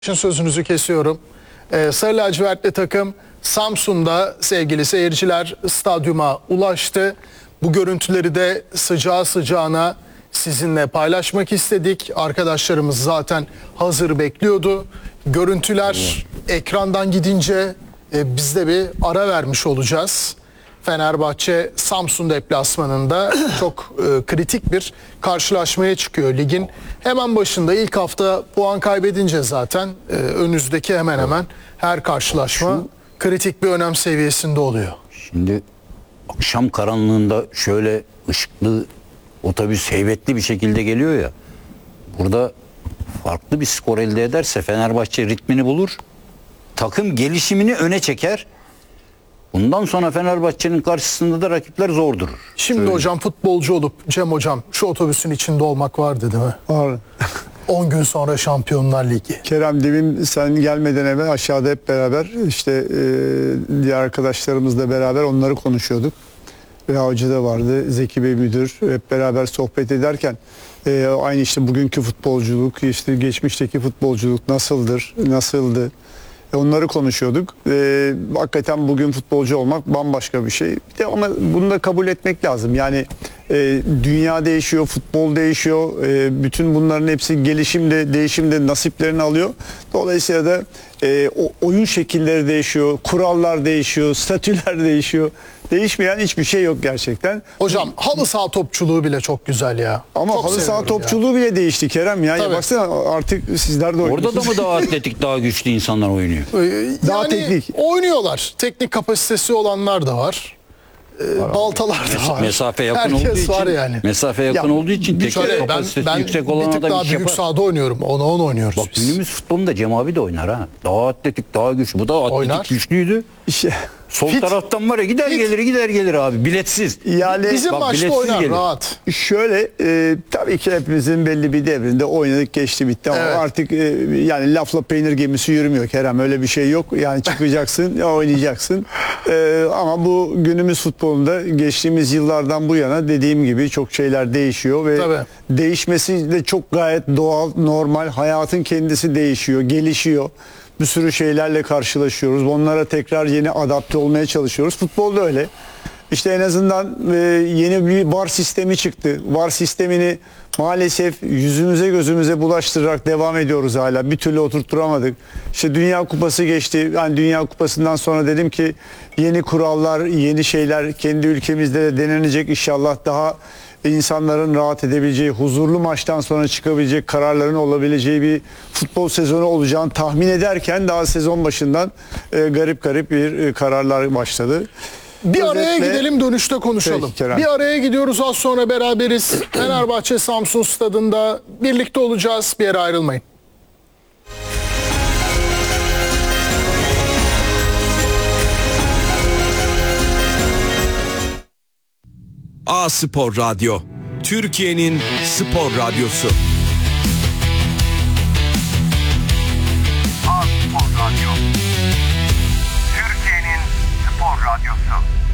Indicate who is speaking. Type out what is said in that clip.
Speaker 1: Sözünüzü kesiyorum. Sarı lacivertli takım Samsun'da sevgili seyirciler stadyuma ulaştı. Bu görüntüleri de sıcağı sıcağına sizinle paylaşmak istedik. Arkadaşlarımız zaten hazır bekliyordu. Görüntüler ekrandan gidince biz de bir ara vermiş olacağız. Fenerbahçe Samsun deplasmanında çok kritik bir karşılaşmaya çıkıyor ligin. Hemen başında ilk hafta puan kaybedince zaten önünüzdeki hemen hemen her karşılaşma kritik bir önem seviyesinde oluyor.
Speaker 2: Şimdi akşam karanlığında şöyle ışıklı otobüs heybetli bir şekilde geliyor ya. Burada farklı bir skor elde ederse Fenerbahçe ritmini bulur. Takım gelişimini öne çeker. Bundan sonra Fenerbahçe'nin karşısında da rakipler zor durur.
Speaker 1: Şimdi hocam futbolcu olup Cem hocam şu otobüsün içinde olmak vardı değil mi?
Speaker 3: Var.
Speaker 1: 10 gün sonra Şampiyonlar Ligi.
Speaker 3: Kerem, demin sen gelmeden evvel aşağıda hep beraber işte diğer arkadaşlarımızla beraber onları konuşuyorduk. Ve Hoca da vardı, Zeki Bey müdür, hep beraber sohbet ederken aynı işte bugünkü futbolculuk, işte geçmişteki futbolculuk nasıldı? Onları konuşuyorduk. Hakikaten bugün futbolcu olmak bambaşka bir şey. Bir de ama bunu da kabul etmek lazım. Yani dünya değişiyor, futbol değişiyor. Bütün bunların hepsi gelişimde, değişimde nasiplerini alıyor. Dolayısıyla da oyun şekilleri değişiyor, kurallar değişiyor, statüler değişiyor. Değişmeyen hiçbir şey yok gerçekten.
Speaker 1: Hocam halı saha topçuluğu bile çok güzel ya.
Speaker 3: Ama
Speaker 1: çok
Speaker 3: halı saha
Speaker 1: seviyorum
Speaker 3: topçuluğu bile değişti Kerem ya.
Speaker 1: Tabii.
Speaker 3: Baksana artık sizler de oynuyorsunuz.
Speaker 2: Orada da mı daha atletik, daha güçlü insanlar oynuyor?
Speaker 3: Daha teknik.
Speaker 1: Oynuyorlar. Teknik kapasitesi olanlar da var. Baltalar da var.
Speaker 2: Mesafe yakın
Speaker 1: Herkes
Speaker 2: olduğu için.
Speaker 1: var yani.
Speaker 2: Mesafe yakın
Speaker 3: Ya,
Speaker 2: olduğu için teknik
Speaker 1: Şöyle,
Speaker 2: kapasitesi
Speaker 1: ben
Speaker 2: yüksek
Speaker 1: bir
Speaker 2: olan
Speaker 1: tık
Speaker 2: adam
Speaker 1: daha
Speaker 2: iş
Speaker 1: büyük
Speaker 2: yapar.
Speaker 1: sahada oynuyorum. Onu oynuyoruz
Speaker 2: Bak
Speaker 1: biz.
Speaker 2: günümüz futbolunda Cem abi de oynar ha. Daha atletik, daha güçlü. Bu da atletik
Speaker 1: Oynar.
Speaker 2: güçlüydü.
Speaker 3: İşte,
Speaker 2: Sol
Speaker 1: Fit.
Speaker 2: taraftan var ya gider gelir abi. Biletsiz.
Speaker 3: yani
Speaker 1: Bizim
Speaker 2: Bak,
Speaker 1: maçta
Speaker 2: biletsiz
Speaker 1: oynar
Speaker 2: gelir.
Speaker 1: rahat.
Speaker 3: şöyle tabii ki hepimizin belli bir devrinde oynadık, geçti, bitti ama
Speaker 1: Evet.
Speaker 3: artık yani lafla peynir gemisi yürümüyor Kerem, öyle bir şey yok. Yani çıkacaksın oynayacaksın. Ama bu günümüz futbolunda geçtiğimiz yıllardan bu yana dediğim gibi çok şeyler değişiyor ve
Speaker 1: Tabii.
Speaker 3: değişmesi de çok gayet doğal, normal. Hayatın kendisi değişiyor, gelişiyor. Bir sürü şeylerle karşılaşıyoruz. Onlara tekrar yeni adapte olmaya çalışıyoruz. Futbolda öyle. İşte en azından yeni bir VAR sistemi çıktı. VAR sistemini maalesef yüzümüze gözümüze bulaştırarak devam ediyoruz hala. Bir türlü oturtturamadık. İşte Dünya Kupası geçti. Yani Dünya Kupası'ndan sonra dedim ki yeni kurallar, yeni şeyler kendi ülkemizde de denenecek inşallah. Daha insanların rahat edebileceği, huzurlu maçtan sonra çıkabilecek kararların olabileceği bir futbol sezonu olacağını tahmin ederken daha sezon başından garip bir kararlar başladı.
Speaker 1: Bir araya
Speaker 3: Özetle-
Speaker 1: gidelim, dönüşte konuşalım.
Speaker 3: Peki, Kerem.
Speaker 1: Bir araya gidiyoruz, az sonra beraberiz. Fenerbahçe Samsun stadında birlikte olacağız. Bir yere ayrılmayın.
Speaker 4: A Spor Radyo, Türkiye'nin spor radyosu.
Speaker 5: A Spor Radyo, Türkiye'nin spor radyosu.